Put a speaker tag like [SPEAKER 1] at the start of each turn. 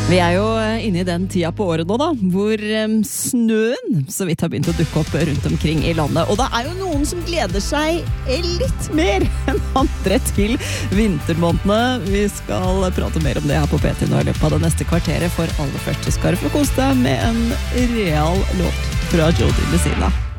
[SPEAKER 1] Vi jo inne I den tida på året nå da, hvor snøen så vidt har begynt å dukke opp rundt omkring I landet. Og det jo noen som gleder seg litt mer enn andre til vintermånedene. Vi skal prate mer om det her på P3 nå I løpet av det neste kvarteret. For aller først skal du få kose deg med en real låt fra Jody Messina.